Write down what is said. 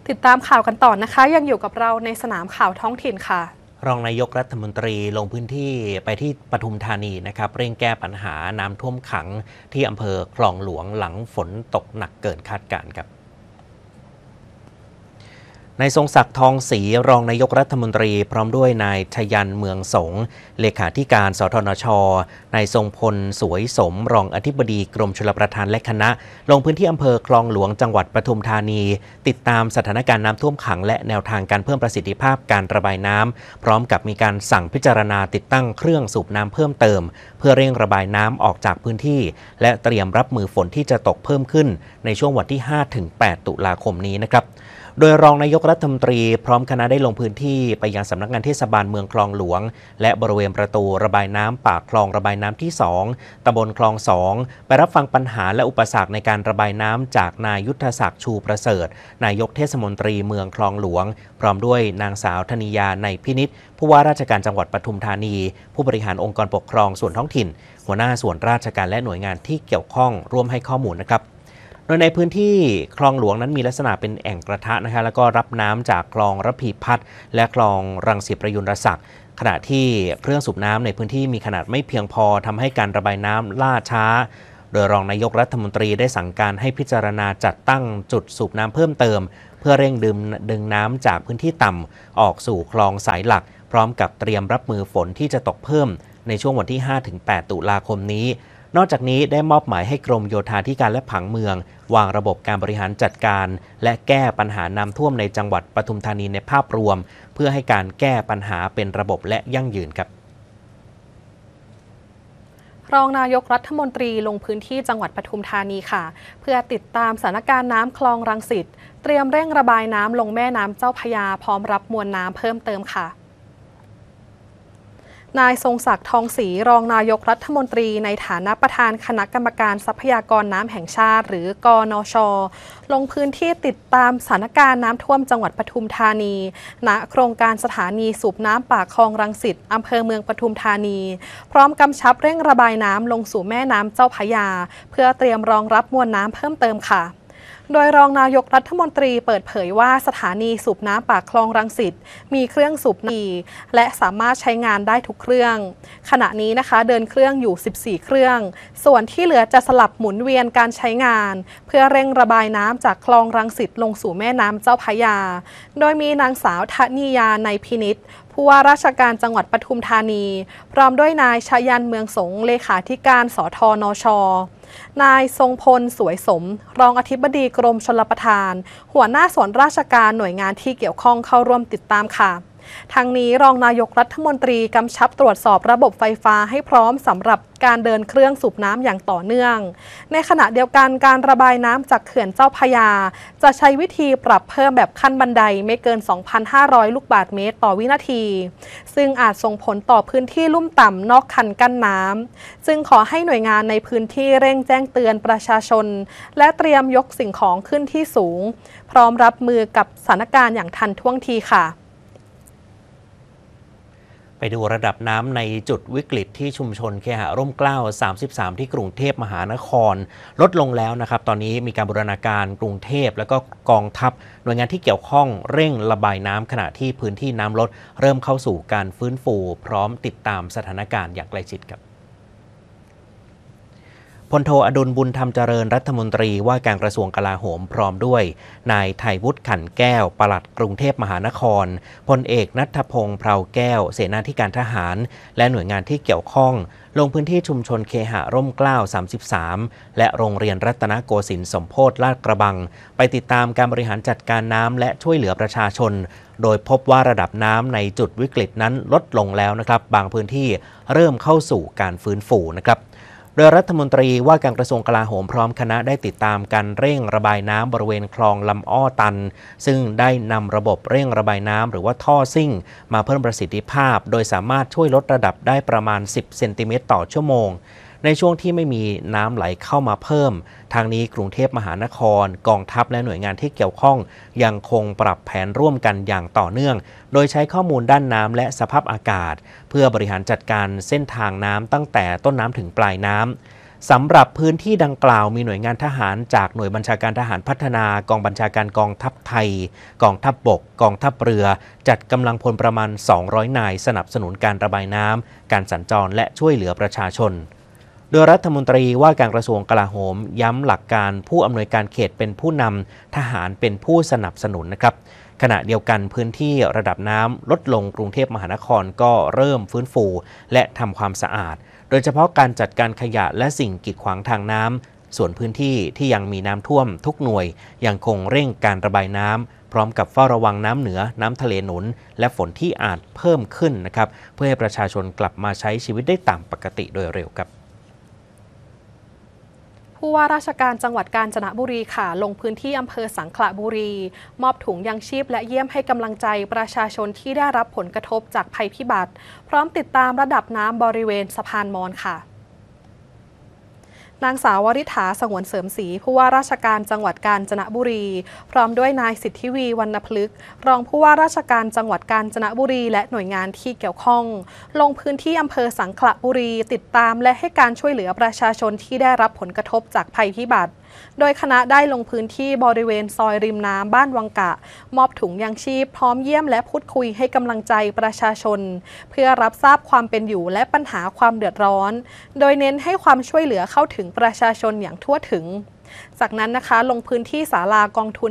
ติดตามข่าวกันต่อนะคะยังอยู่กับเราในสนามข่าวท้องถิ่นค่ะรองนายกรัฐมนตรีลงพื้นที่ไปที่ปทุมธานีนะครับเร่งแก้ปัญหาน้ำท่วมขังที่อำเภอคลองหลวงหลังฝนตกหนักเกินคาดการณ์ครับนายทรงศักดิ์ทองศรีรองนายกรัฐมนตรีพร้อมด้วยนายชยันเมืองสงเลขาธิการสทนชนายทรงพลสวยสมรองอธิบดีกรมชลประทานและคณะลงพื้นที่อำเภอคลองหลวงจังหวัดปทุมธานีติดตามสถานการณ์น้ำท่วมขังและแนวทางการเพิ่มประสิทธิภาพการระบายน้ำพร้อมกับมีการสั่งพิจารณาติดตั้งเครื่องสูบน้ำเพิ่มเติมเพื่อเร่งระบายน้ำออกจากพื้นที่และเตรียมรับมือฝนที่จะตกเพิ่มขึ้นในช่วงวันที่ 5-8 ตุลาคมนี้นะครับโดยรองนายกรัฐมนตรีพร้อมคณะได้ลงพื้นที่ไปยังสำนักงานเทศบาลเมืองคลองหลวงและบริเวณประตูระบายน้ำปากคลองระบายน้ำที่2ตำบลคลอง2ไปรับฟังปัญหาและอุปสรรคในการระบายน้ำจากนายยุทธศักดิ์ชูประเสริฐนายกเทศมนตรีเมืองคลองหลวงพร้อมด้วยนางสาวธนิยาในพินิจผู้ว่าราชการจังหวัดปทุมธานีผู้บริหารองค์กรปกครองส่วนท้องถิ่นหัวหน้าส่วนราชการและหน่วยงานที่เกี่ยวข้องร่วมให้ข้อมูลนะครับโดยในพื้นที่คลองหลวงนั้นมีลักษณะเป็นแอ่งกระทะนะคะแล้วก็รับน้ำจากคลองระพีพัฒน์และคลองรังสิตประยุรศักดิ์ขณะที่เครื่องสูบน้ำในพื้นที่มีขนาดไม่เพียงพอทำให้การระบายน้ำล่าช้าโดยรองนายกรัฐมนตรีได้สั่งการให้พิจารณาจัดตั้งจุดสูบน้ำเพิ่มเติมเพื่อเร่งดึงน้ำจากพื้นที่ต่ำออกสู่คลองสายหลักพร้อมกับเตรียมรับมือฝนที่จะตกเพิ่มในช่วงวันที่ 5-8 ตุลาคมนี้นอกจากนี้ได้มอบหมายให้กรมโยธาธิการและผังเมืองวางระบบการบริหารจัดการและแก้ปัญหาน้ำท่วมในจังหวัดปทุมธานีในภาพรวมเพื่อให้การแก้ปัญหาเป็นระบบและยั่งยืนครับรองนายกรัฐมนตรีลงพื้นที่จังหวัดปทุมธานีค่ะเพื่อติดตามสถานการณ์น้ำคลองรังสิตเตรียมเร่งระบายน้ำลงแม่น้ำเจ้าพระยาพร้อมรับมวลน้ำเพิ่มเติมค่ะนายทรงศักดิ์ทองศรีรองนายกรัฐมนตรีในฐานะประธานคณะกรรมการทรัพยากรน้ำแห่งชาติหรือกนช.ลงพื้นที่ติดตามสถานการณ์น้ำท่วมจังหวัดปทุมธานีณโครงการสถานีสูบน้ำปากคลองรังสิตอำเภอเมืองปทุมธานีพร้อมกำชับเร่งระบายน้ำลงสู่แม่น้ำเจ้าพระยาเพื่อเตรียมรองรับมวลน้ำเพิ่มเติมค่ะโดยรองนายกรัฐมนตรีเปิดเผยว่าสถานีสูบน้ำปากคลองรังสิตมีเครื่องสูบน้ำและสามารถใช้งานได้ทุกเครื่องขณะนี้นะคะเดินเครื่องอยู่14เครื่องส่วนที่เหลือจะสลับหมุนเวียนการใช้งานเพื่อเร่งระบายน้ำจากคลองรังสิตลงสู่แม่น้ำเจ้าพระยาโดยมีนางสาวธนิยาในพินิจผู้ว่าราชการจังหวัดปทุมธานีพร้อมด้วยนายชยันเมืองสงเลขาธิการสทนช.นายทรงพลสวยสมรองอธิบดีกรมชลประทานหัวหน้าส่วนราชการหน่วยงานที่เกี่ยวข้องเข้าร่วมติดตามค่ะทั้งนี้รองนายกรัฐมนตรีกำชับตรวจสอบระบบไฟฟ้าให้พร้อมสำหรับการเดินเครื่องสูบน้ำอย่างต่อเนื่องในขณะเดียวกันการระบายน้ำจากเขื่อนเจ้าพระยาจะใช้วิธีปรับเพิ่มแบบขั้นบันไดไม่เกิน 2,500 ลูกบาศก์เมตรต่อวินาทีซึ่งอาจส่งผลต่อพื้นที่ลุ่มต่ำนอกคันกั้นน้ำจึงขอให้หน่วยงานในพื้นที่เร่งแจ้งเตือนประชาชนและเตรียมยกสิ่งของขึ้นที่สูงพร้อมรับมือกับสถานการณ์อย่างทันท่วงทีค่ะไปดูระดับน้ำในจุดวิกฤตที่ชุมชนเคหะร่มเกล้า33ที่กรุงเทพมหานครลดลงแล้วนะครับตอนนี้มีการบูรณาการกรุงเทพและก็กองทัพหน่วยงานที่เกี่ยวข้องเร่งระบายน้ำขณะที่พื้นที่น้ำลดเริ่มเข้าสู่การฟื้นฟูพร้อมติดตามสถานการณ์อย่างใกล้ชิดครับพลโทอดุลบุญธรรมเจริญรัฐมนตรีว่าการกระทรวงกลาโหมพร้อมด้วยนายไทยวุฒิขันแก้วปลัดกรุงเทพมหานครพลเอกณัฐพงษ์เภาแก้วเสนาธิการทหารและหน่วยงานที่เกี่ยวข้องลงพื้นที่ชุมชนเคหะร่มเกล้า33และโรงเรียนรัตนโกสินทร์สมโพธิลาดกระบังไปติดตามการบริหารจัดการน้ำและช่วยเหลือประชาชนโดยพบว่าระดับน้ำในจุดวิกฤตนั้นลดลงแล้วนะครับบางพื้นที่เริ่มเข้าสู่การฟื้นฟูนะครับโดยรัฐมนตรีว่าการกระทรวงกลาโหมพร้อมคณะได้ติดตามการเร่งระบายน้ำบริเวณคลองลำอ้อตันซึ่งได้นำระบบเร่งระบายน้ำหรือว่าท่อซิ่งมาเพิ่มประสิทธิภาพโดยสามารถช่วยลดระดับได้ประมาณ10เซนติเมตรต่อชั่วโมงในช่วงที่ไม่มีน้ำไหลเข้ามาเพิ่มทางนี้กรุงเทพมหานครกองทัพและหน่วยงานที่เกี่ยวข้องยังคงปรับแผนร่วมกันอย่างต่อเนื่องโดยใช้ข้อมูลด้านน้ำและสภาพอากาศเพื่อบริหารจัดการเส้นทางน้ำตั้งแต่ต้นน้ำถึงปลายน้ำสำหรับพื้นที่ดังกล่าวมีหน่วยงานทหารจากหน่วยบัญชาการทหารพัฒนากองบัญชาการกองทัพไทยกองทัพบกกองทัพเรือจัดกำลังพลประมาณ200นายสนับสนุนการระบายน้ำการสัญจรและช่วยเหลือประชาชนโดยรัฐมนตรีว่าการกระทรวงกลาโหมย้ำหลักการผู้อำนวยการเขตเป็นผู้นำทหารเป็นผู้สนับสนุนนะครับขณะเดียวกันพื้นที่ระดับน้ำลดลงกรุงเทพมหานครก็เริ่มฟื้นฟูและทำความสะอาดโดยเฉพาะการจัดการขยะและสิ่งกีดขวางทางน้ำส่วนพื้นที่ที่ยังมีน้ำท่วมทุกหน่วยยังคงเร่งการระบายน้ำพร้อมกับเฝ้าระวังน้ำเหนือน้ำทะเลหนุนและฝนที่อาจเพิ่มขึ้นนะครับเพื่อให้ประชาชนกลับมาใช้ชีวิตได้ตามปกติโดยเร็วครับผู้ว่าราชการจังหวัดกาญจนบุรีค่ะลงพื้นที่อำเภอสังขละบุรีมอบถุงยังชีพและเยี่ยมให้กำลังใจประชาชนที่ได้รับผลกระทบจากภัยพิบัติพร้อมติดตามระดับน้ำบริเวณสะพานมอญค่ะนางสาววริษฐาสงวนเสริมศรีผู้ว่าราชการจังหวัดกาญจนบุรีพร้อมด้วยนายสิทธิวีวรรณพฤกษ์รองผู้ว่าราชการจังหวัดกาญจนบุรีและหน่วยงานที่เกี่ยวข้องลงพื้นที่อำเภอสังขละบุรีติดตามและให้การช่วยเหลือประชาชนที่ได้รับผลกระทบจากภัยพิบัติโดยคณะได้ลงพื้นที่บริเวณซอยริมน้ำบ้านวังกะมอบถุงยังชีพพร้อมเยี่ยมและพูดคุยให้กำลังใจประชาชนเพื่อรับทราบความเป็นอยู่และปัญหาความเดือดร้อนโดยเน้นให้ความช่วยเหลือเข้าถึงประชาชนอย่างทั่วถึงจากนั้นนะคะลงพื้นที่ศาลากองทุน